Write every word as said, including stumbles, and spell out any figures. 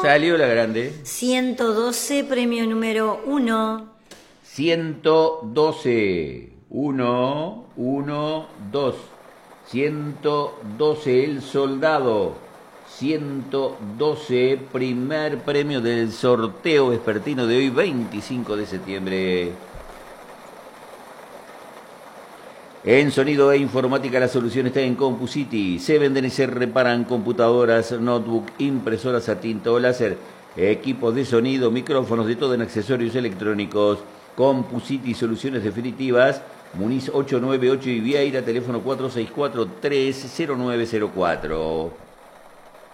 Salió la grande. ciento doce, premio número uno. ciento doce. uno, uno, dos. ciento doce, el soldado. ciento doce, primer premio del sorteo vespertino de hoy, veinticinco de septiembre. En sonido e informática la solución está en CompuCity. Se venden y se reparan computadoras, notebook, impresoras a tinta o láser, equipos de sonido, micrófonos, de todo en accesorios electrónicos. CompuCity, soluciones definitivas. Muniz ochocientos noventa y ocho y Vieira, teléfono cuatro seis cuatro, tres cero nueve cero cuatro.